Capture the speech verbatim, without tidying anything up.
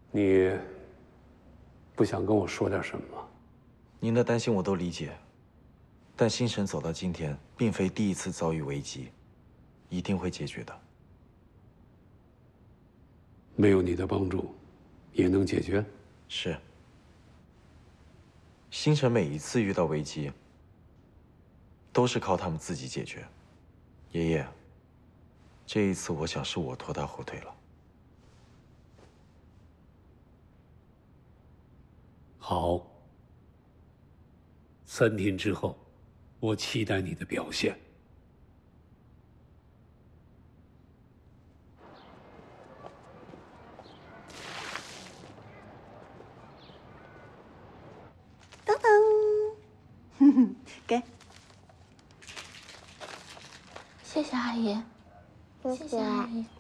你不想跟我说点什么吗？ 您的担心我都理解，但星辰走到今天，并非第一次遭遇危机，一定会解决的。 没有你的帮助，也能解决？ 是。星辰每一次遇到危机，都是靠他们自己解决。爷爷，这一次我想是我拖他后腿了。 好，三天之后，我期待你的表现。 等等，哼哼，给。 谢谢阿姨， 谢谢谢谢阿姨。